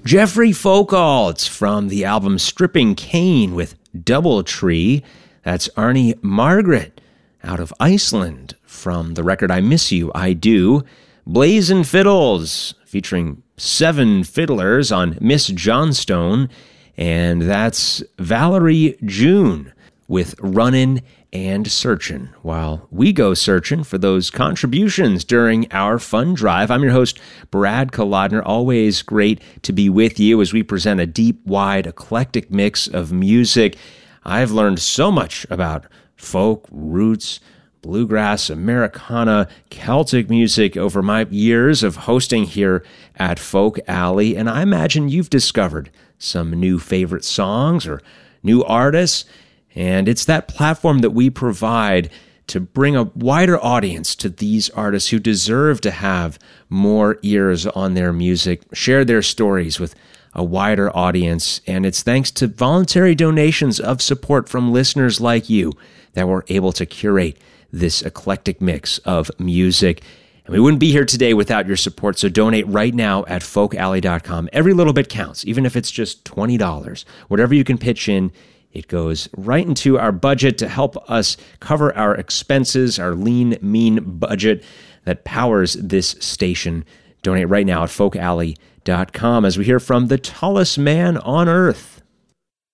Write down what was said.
Jeffrey Folkalt from the album Stripping Cain with Doubletree. That's Arnie Margaret out of Iceland from the record I Miss You, I Do. Blazin' Fiddles featuring 7 fiddlers on Miss Johnstone. And that's Valerie June with Runnin' and Searchin', while we go searching for those contributions during our fund drive. I'm your host, Brad Kolodner. Always great to be with you as we present a deep, wide, eclectic mix of music. I've learned so much about folk, roots, bluegrass, Americana, Celtic music over my years of hosting here at Folk Alley, and I imagine you've discovered some new favorite songs or new artists. And it's that platform that we provide to bring a wider audience to these artists who deserve to have more ears on their music, share their stories with a wider audience. And it's thanks to voluntary donations of support from listeners like you that we're able to curate this eclectic mix of music. And we wouldn't be here today without your support, so donate right now at folkalley.com. Every little bit counts, even if it's just $20. Whatever you can pitch in, it goes right into our budget to help us cover our expenses, our lean, mean budget that powers this station. Donate right now at folkalley.com as we hear from the tallest man on earth.